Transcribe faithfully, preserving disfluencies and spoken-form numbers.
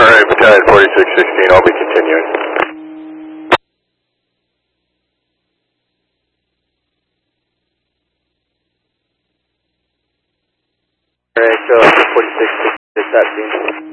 Alright, Battalion forty-six sixteen, I'll be continuing. Alright, so forty-six sixteen,